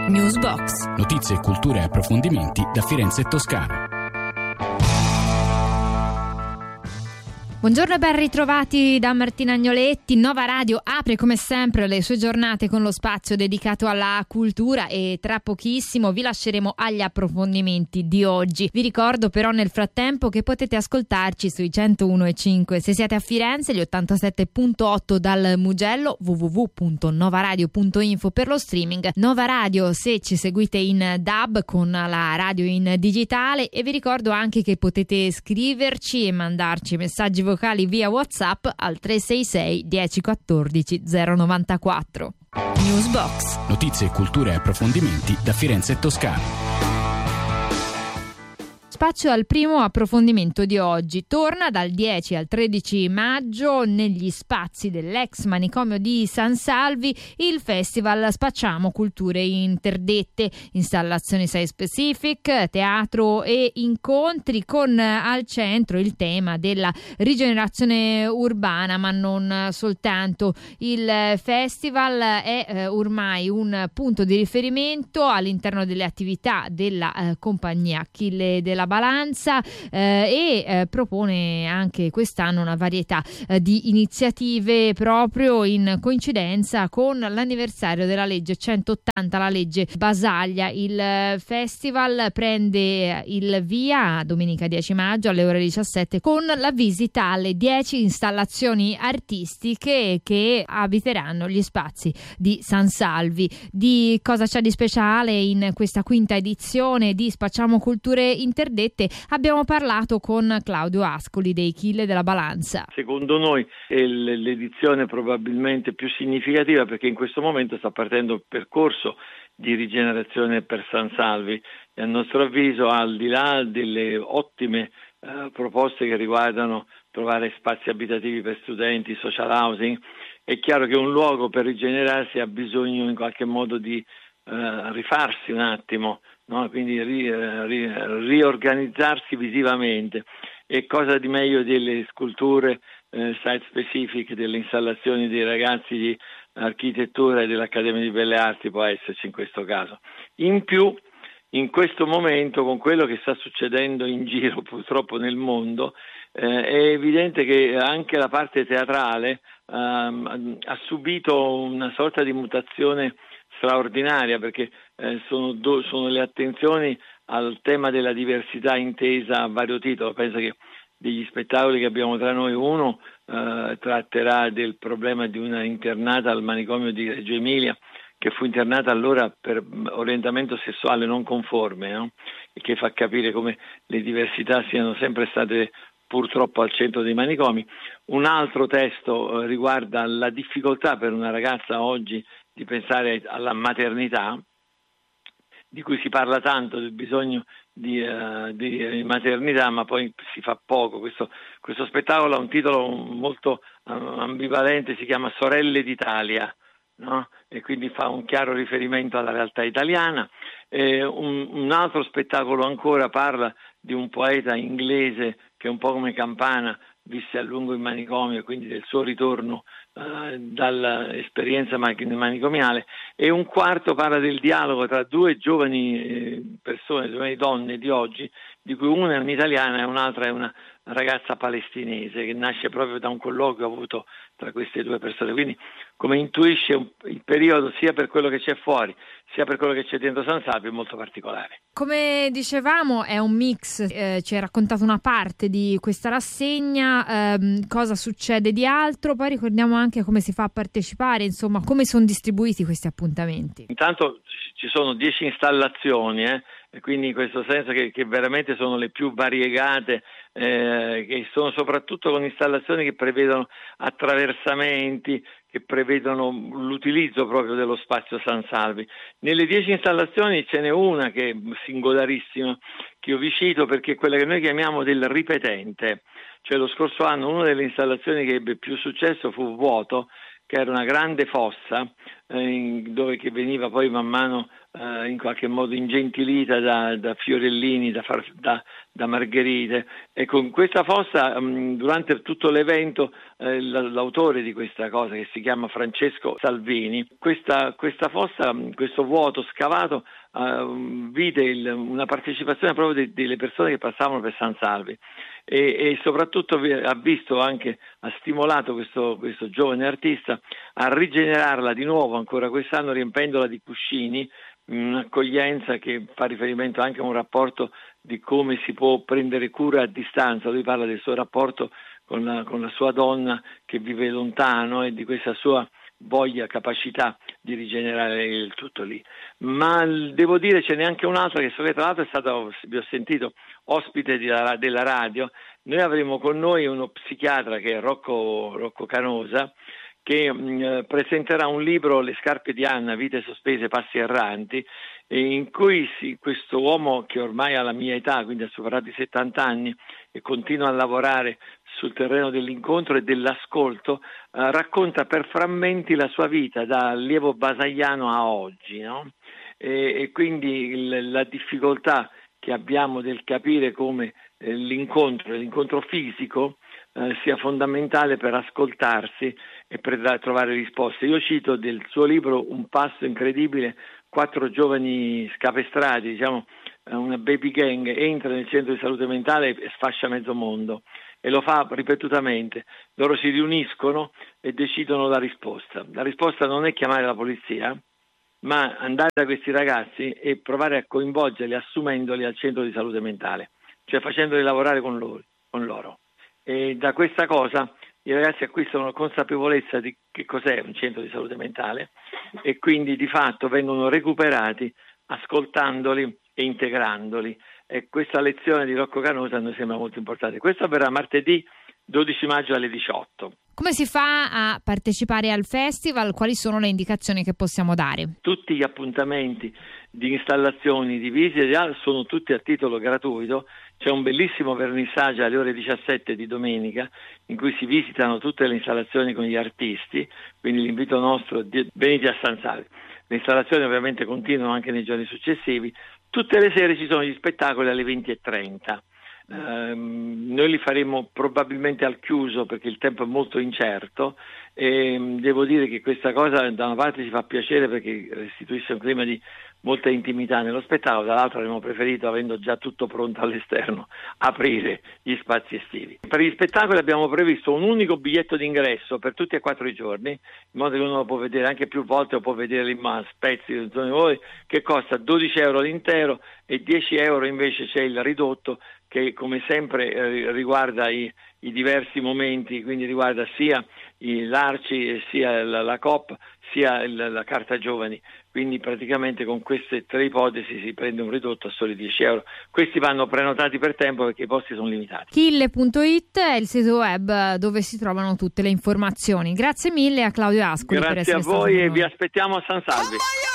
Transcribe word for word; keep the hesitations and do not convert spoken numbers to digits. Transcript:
Newsbox. Notizie, cultura e approfondimenti da Firenze e Toscana. Buongiorno e ben ritrovati da Martina Agnoletti. Nova Radio apre come sempre le sue giornate con lo spazio dedicato alla cultura e tra pochissimo vi lasceremo agli approfondimenti di oggi. Vi ricordo però nel frattempo che potete ascoltarci sui centouno e cinque se siete a Firenze, gli ottantasette virgola otto dal Mugello, w w w punto novaradio punto info per lo streaming, Nova Radio se ci seguite in D A B con la radio in digitale, e vi ricordo anche che potete scriverci e mandarci messaggi vocali via WhatsApp al tre sei sei dieci quattordici zero novantaquattro. Newsbox. Notizie, cultura e approfondimenti da Firenze e Toscana. Spazio al primo approfondimento di oggi. Torna dal dieci al tredici maggio negli spazi dell'ex manicomio di San Salvi il festival Spacciamo Culture Interdette, installazioni site specific, teatro e incontri con al centro il tema della rigenerazione urbana, ma non soltanto. Il festival è eh, ormai un punto di riferimento all'interno delle attività della eh, compagnia Achille della Balanza eh, e eh, propone anche quest'anno una varietà eh, di iniziative proprio in coincidenza con l'anniversario della legge centottanta, la legge Basaglia. Il eh, festival prende il via domenica dieci maggio alle ore diciassette con la visita alle dieci installazioni artistiche che abiteranno gli spazi di San Salvi. Di cosa c'è di speciale in questa quinta edizione di Spacciamo Culture Interdette abbiamo parlato con Claudio Ascoli dei Achille della Balanza. Secondo noi è l'edizione probabilmente più significativa perché in questo momento sta partendo il percorso di rigenerazione per San Salvi e a nostro avviso, al di là delle ottime eh, proposte che riguardano trovare spazi abitativi per studenti, social housing, è chiaro che un luogo per rigenerarsi ha bisogno in qualche modo di eh, rifarsi un attimo, no? Quindi ri, ri, riorganizzarsi visivamente. E cosa di meglio delle sculture eh, site specific, delle installazioni dei ragazzi di architettura e dell'Accademia di Belle Arti può esserci in questo caso. In più, in questo momento, con quello che sta succedendo in giro purtroppo nel mondo, eh, è evidente che anche la parte teatrale ehm, ha subito una sorta di mutazione straordinaria, perché eh, sono, do, sono le attenzioni al tema della diversità intesa a vario titolo. Penso che degli spettacoli che abbiamo tra noi, uno eh, tratterà del problema di una internata al manicomio di Reggio Emilia che fu internata allora per orientamento sessuale non conforme, no? E che fa capire come le diversità siano sempre state purtroppo al centro dei manicomi. Un altro testo eh, riguarda la difficoltà per una ragazza oggi di pensare alla maternità, di cui si parla tanto del bisogno di, uh, di maternità, ma poi si fa poco. Questo, questo spettacolo ha un titolo molto uh, ambivalente, si chiama Sorelle d'Italia, no? E quindi fa un chiaro riferimento alla realtà italiana. Eh, un, un altro spettacolo ancora parla di un poeta inglese che un po' come Campana visse a lungo in manicomio, quindi del suo ritorno uh, dall'esperienza manicomiale, e un quarto parla del dialogo tra due giovani eh, persone, giovani donne di oggi, di cui una è un'italiana e un'altra è una ragazza palestinese, che nasce proprio da un colloquio avuto tra queste due persone. Quindi, come intuisce, un, il periodo sia per quello che c'è fuori sia per quello che c'è dentro San Salvi è molto particolare. Come dicevamo è un mix, eh, ci hai raccontato una parte di questa rassegna, ehm, cosa succede di altro, poi ricordiamo anche come si fa a partecipare, insomma come sono distribuiti questi appuntamenti. Intanto ci sono dieci installazioni, eh, e quindi in questo senso che, che veramente sono le più variegate, eh, che sono soprattutto con installazioni che prevedono attraversamenti, che prevedono l'utilizzo proprio dello spazio San Salvi. Nelle dieci installazioni ce n'è una che è singolarissima, che io vi cito perché è quella che noi chiamiamo del ripetente. Cioè lo scorso anno una delle installazioni che ebbe più successo fu Vuoto, che era una grande fossa eh, dove che veniva poi man mano eh, in qualche modo ingentilita da, da fiorellini, da, far, da, da margherite. E con questa fossa, mh, durante tutto l'evento, eh, l'autore di questa cosa, che si chiama Francesco Salvini, questa, questa fossa, questo vuoto scavato, Uh, vide il, una partecipazione proprio de, delle persone che passavano per San Salvi e, e soprattutto ha visto anche, ha stimolato questo, questo giovane artista a rigenerarla di nuovo ancora quest'anno, riempendola di cuscini, un'accoglienza che fa riferimento anche a un rapporto di come si può prendere cura a distanza. Lui parla del suo rapporto con la, con la sua donna che vive lontano e di questa sua voglia, capacità di rigenerare il tutto lì. Ma devo dire ce n'è anche un'altra che so che tra l'altro è stato, vi ho sentito, ospite di, della radio. Noi avremo con noi uno psichiatra che è Rocco, Rocco Canosa, che mh, presenterà un libro, Le scarpe di Anna, vite sospese, passi erranti, in cui si, questo uomo che ormai ha la mia età, quindi ha superato i settanta anni e continua a lavorare sul terreno dell'incontro e dell'ascolto, eh, racconta per frammenti la sua vita da allievo basaiano a oggi, no? E, e quindi il, la difficoltà che abbiamo del capire come eh, l'incontro, l'incontro fisico eh, sia fondamentale per ascoltarsi e per da, trovare risposte. Io cito del suo libro un passo incredibile: quattro giovani scapestrati, diciamo una baby gang, entra nel centro di salute mentale e sfascia mezzo mondo, e lo fa ripetutamente. Loro si riuniscono e decidono la risposta. La risposta non è chiamare la polizia, ma andare da questi ragazzi e provare a coinvolgerli assumendoli al centro di salute mentale, cioè facendoli lavorare con loro. Con loro. E da questa cosa i ragazzi acquistano consapevolezza di che cos'è un centro di salute mentale e quindi di fatto vengono recuperati ascoltandoli e integrandoli. E questa lezione di Rocco Canosa a noi sembra molto importante. Questo avverrà martedì dodici maggio alle diciotto. Come si fa a partecipare al festival? Quali sono le indicazioni che possiamo dare? Tutti gli appuntamenti di installazioni, di visite sono tutti a titolo gratuito. C'è un bellissimo vernissaggio alle ore diciassette di domenica in cui si visitano tutte le installazioni con gli artisti, quindi l'invito nostro è venite a San Salvi. Le installazioni ovviamente continuano anche nei giorni successivi. Tutte le sere ci sono gli spettacoli alle venti e trenta. Um, noi li faremo probabilmente al chiuso perché il tempo è molto incerto e um, devo dire che questa cosa da una parte ci fa piacere perché restituisce un clima di molta intimità nello spettacolo, dall'altra avremmo preferito, avendo già tutto pronto all'esterno, aprire gli spazi estivi. Per gli spettacoli abbiamo previsto un unico biglietto d'ingresso per tutti e quattro i giorni, in modo che uno lo può vedere anche più volte o può vedere in a spezzi che costa dodici euro l'intero e dieci euro invece c'è il ridotto che come sempre eh, riguarda i, i diversi momenti, quindi riguarda sia i, l'Arci, sia la, la Coop, sia il, la Carta Giovani, quindi praticamente con queste tre ipotesi si prende un ridotto a soli dieci euro. Questi vanno prenotati per tempo perché i posti sono limitati. Kille punto it è il sito web dove si trovano tutte le informazioni. Grazie mille a Claudio Ascoli. Grazie per essere a voi stato e vi aspettiamo a San Salvi.